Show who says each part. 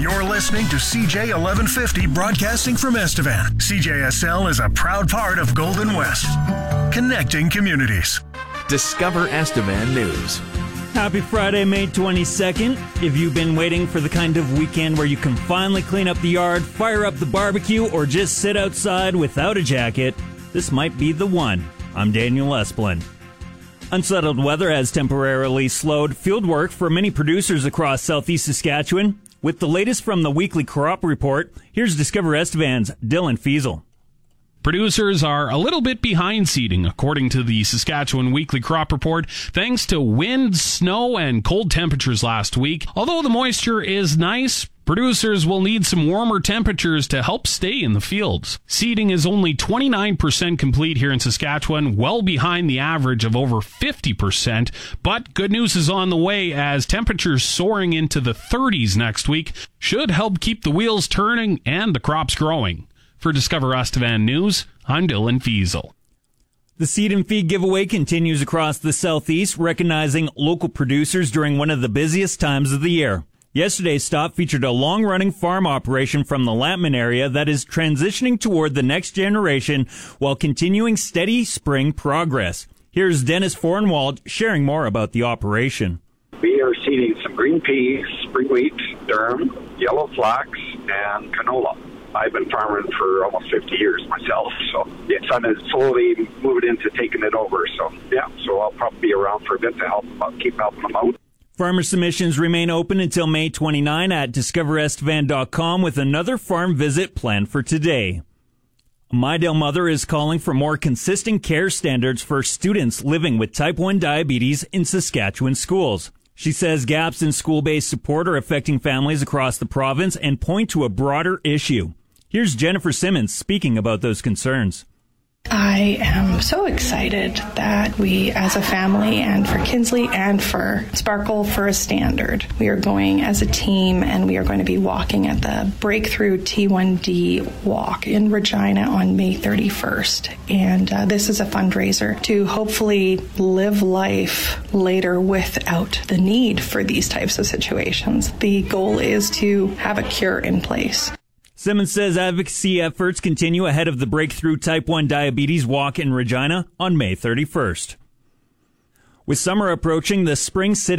Speaker 1: You're listening to CJ 1150 broadcasting from Estevan. CJSL is a proud part of Golden West, connecting communities.
Speaker 2: Discover Estevan News.
Speaker 3: Happy Friday, May 22nd. If you've been waiting for the kind of weekend where you can finally clean up the yard, fire up the barbecue, or just sit outside without a jacket, this might be the one. I'm Daniel Esplin. Unsettled weather has temporarily slowed field work for many producers across southeast Saskatchewan. With the latest from the weekly crop report, here's Discover Estevan's Dylan Fiesel.
Speaker 4: Producers are a little bit behind seeding, according to the Saskatchewan Weekly Crop Report, thanks to wind, snow, and cold temperatures last week. Although the moisture is nice, producers will need some warmer temperatures to help stay in the fields. Seeding is only 29% complete here in Saskatchewan, well behind the average of over 50%. But good news is on the way, as temperatures soaring into the 30s next week should help keep the wheels turning and the crops growing. For Discover Estevan News, I'm Dylan Fiesel.
Speaker 3: The Seed and Feed giveaway continues across the southeast, recognizing local producers during one of the busiest times of the year. Yesterday's stop featured a long-running farm operation from the Lampman area that is transitioning toward the next generation while continuing steady spring progress. Here's Dennis Fornwald sharing more about the operation.
Speaker 5: We are seeding some green peas, spring wheat, durum, yellow flax, and canola. I've been farming for almost 50 years myself, so the son is slowly moving into taking it over. So I'll probably be around for a bit to help keep helping them out.
Speaker 3: Farmer submissions remain open until May 29 at discoverestevan.com with another farm visit planned for today. A Mydale mother is calling for more consistent care standards for students living with type 1 diabetes in Saskatchewan schools. She says gaps in school-based support are affecting families across the province and point to a broader issue. Here's Jennifer Simmons speaking about those concerns.
Speaker 6: I am so excited that we as a family and for Kinsley and for Sparkle for a Standard, we are going as a team and we are going to be walking at the Breakthrough T1D Walk in Regina on May 31st. And this is a fundraiser to hopefully live life later without the need for these types of situations. The goal is to have a cure in place.
Speaker 3: Simmons says advocacy efforts continue ahead of the Breakthrough Type 1 Diabetes Walk in Regina on May 31st. With summer approaching, the spring city